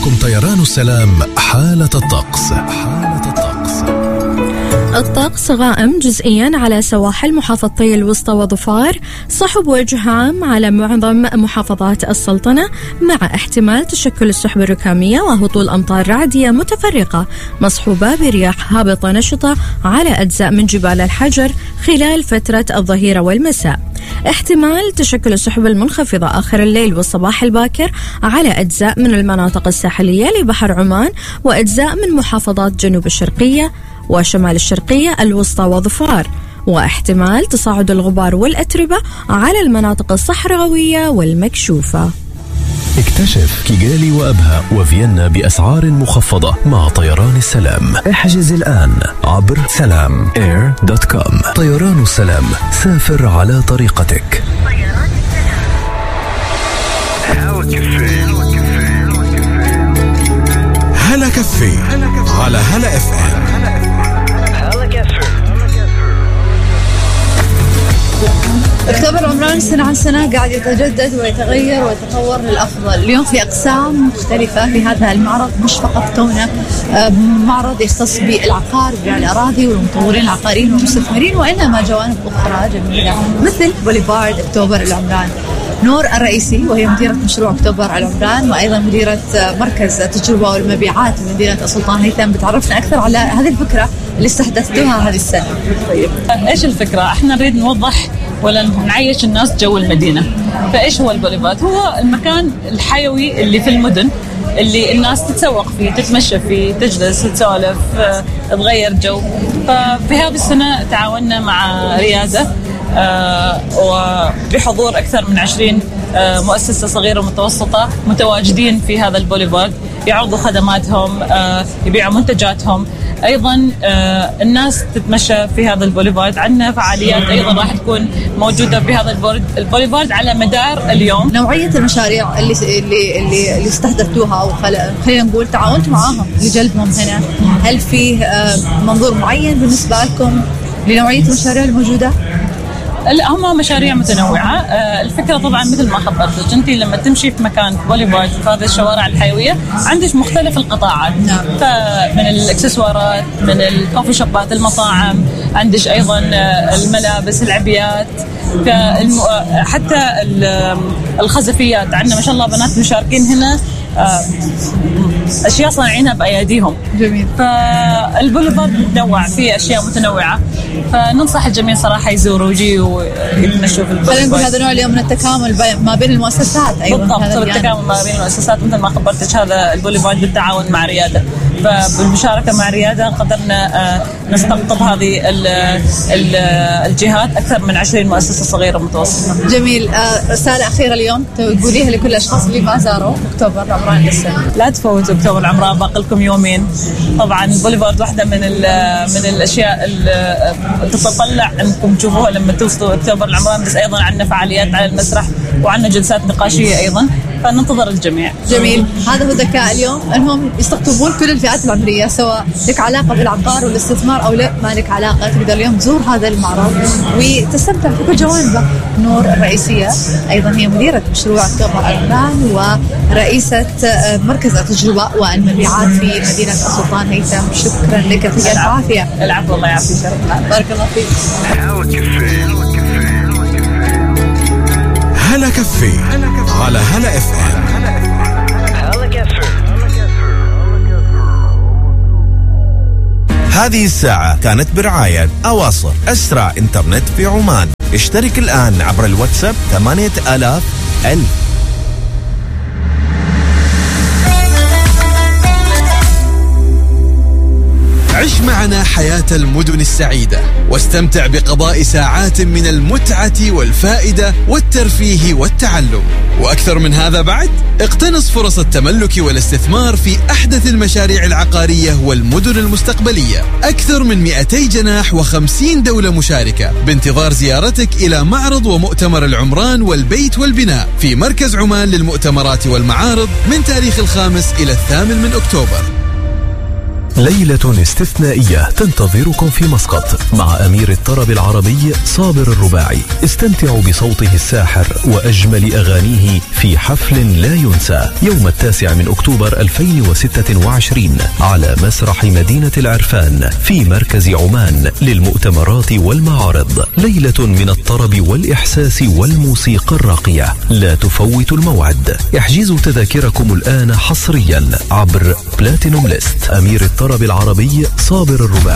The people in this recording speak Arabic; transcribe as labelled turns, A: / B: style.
A: لكم طيران السلام حالة الطقس.
B: الطقس غائم جزئيا على سواحل محافظتي الوسطى وظفار، صحب وجه عام على معظم محافظات السلطنة، مع احتمال تشكل السحب الركامية وهطول أمطار رعدية متفرقة مصحوبة برياح هابطة نشطة على أجزاء من جبال الحجر خلال فترة الظهيرة والمساء. احتمال تشكل السحب المنخفضة آخر الليل والصباح الباكر على أجزاء من المناطق الساحلية لبحر عمان وأجزاء من محافظات جنوب الشرقية وشمال الشرقية الوسطى وظفار، واحتمال تصاعد الغبار والأتربة على المناطق الصحراوية والمكشوفة.
A: اكتشف كيغالي وأبها وفيينا بأسعار مخفضة مع طيران السلام. احجز الآن عبر salamair.com. طيران السلام، سافر على طريقتك.
C: هلا كافيه على هلا اف ام.
D: اكتوبر عمران سنة عن سنة قاعد يتجدد ويتغير ويتطور للأفضل. اليوم في أقسام مختلفة في هذا المعرض، مش فقط كونه معرض يختص بالعقار وبيع الأراضي والمطورين العقاريين والمستثمرين، وإنما جوانب أخرى جميلة مثل بوليفارد أكتوبر العمران. نور الرئيسي وهي مديرة مشروع أكتوبر العمران وأيضا مديرة مركز التجربة والمبيعات بمدينة السلطان هيثم، بتعرفنا أكثر على هذه الفكرة اللي استحدثتوها هذه السنة. طيب
E: إيش الفكرة؟ إحنا نريد نوضح ولا نعيش الناس جو المدينة. فإيش هو البوليفارد؟ هو المكان الحيوي اللي في المدن اللي الناس تتسوق فيه، تتمشى فيه، تجلس، تسولف، تغير جو. ففي هذه السنة تعاوننا مع ريادة وبحضور أكثر من 20 مؤسسة صغيرة ومتوسطة متواجدين في هذا البوليفارد، يعرضوا خدماتهم، يبيعوا منتجاتهم. أيضا الناس تتمشى في هذا البوليفارد. عندنا فعاليات أيضا راح تكون موجودة في هذا البوليفارد على مدار اليوم.
D: نوعية المشاريع اللي استحدثتوها وخلينا نقول تعاونتوا معاهم لجلبهم هنا، هل فيه منظور معين بالنسبة لكم لنوعية المشاريع الموجودة؟
E: لا، هم مشاريع متنوعة. الفكرة طبعا مثل ما خبرتك أنت، لما تمشي في مكان بوليفارد في هذه الشوارع الحيوية عندك مختلف القطاعات. فمن الإكسسوارات، من الكوفي شوبات، المطاعم، عندك أيضا الملابس، العبيات، حتى الخزفيات. عندنا ما شاء الله بنات مشاركين هنا أشياء صانعينها بأياديهم.
D: جميل.
E: فالبوليفارد متنوع فيه أشياء متنوعة، فننصح الجميع صراحة يزوروا ويجوا يمشوا في البوليفارد.
D: خلينا نقول هذا نوع اليوم من التكامل ما بين المؤسسات. أيضا
E: بالضبط، التكامل ما بين المؤسسات مثل ما خبرتك. هذا البوليفارد بالتعاون مع ريادة، فبالمشاركة مع ريادة قدرنا نستقطب هذه الجهات، أكثر من 20 مؤسسة صغيرة ومتوسطة.
D: جميل. رسالة أخيرة اليوم تقوليها لكل الأشخاص اللي ما زاروا أكتوبر العمران لسه؟
E: لا تفوتوا أكتوبر العمران، باقي لكم يومين. طبعا البوليفارد واحدة من الأشياء اللي تتطلع أنكم تشوفوها لما توصلوا أكتوبر العمران، بس أيضا عندنا فعاليات على المسرح وعندنا جلسات نقاشية أيضا، فننتظر الجميع.
D: جميل. هذا هو ذكاء اليوم، انهم يستقطبون كل الفئات العمريه، سواء لك علاقه بالعقار والاستثمار او لا ما لك علاقه، تقدر اليوم تزور هذا المعرض وتستمتع بكل جوانبه. نور الرئيسيه ايضا هي مديره مشروع أكتوبر العمران ورئيسه مركز التجربه والمبيعات في مدينه السلطان هيثم. شكرا لك، يعطيك العافيه.
E: العفو، الله يعافيك.
D: بارك الله فيك.
C: هلا كافيه على هلا اف ام. هذه الساعة كانت برعاية أواصر، أسرع إنترنت في عمان. اشترك الآن عبر الواتساب 8000. عش معنا حياة المدن السعيدة واستمتع بقضاء ساعات من المتعة والفائدة والترفيه والتعلم، وأكثر من هذا بعد. اقتنص فرص التملك والاستثمار في أحدث المشاريع العقارية والمدن المستقبلية. أكثر من 200 جناح و50 دولة مشاركة بانتظار زيارتك إلى معرض ومؤتمر العمران والبيت والبناء في مركز عمان للمؤتمرات والمعارض من تاريخ 5 إلى 8 أكتوبر.
A: ليلة استثنائية تنتظركم في مسقط مع أمير الطرب العربي صابر الرباعي. استمتعوا بصوته الساحر وأجمل أغانيه في حفل لا ينسى يوم 9 أكتوبر 2026 على مسرح مدينة العرفان في مركز عمان للمؤتمرات والمعارض. ليلة من الطرب والإحساس والموسيقى الراقية، لا تفوتوا الموعد. احجزوا تذاكركم الآن حصريا عبر بلاتينوم ليست. أمير الطرب العربي صابر الرباعي.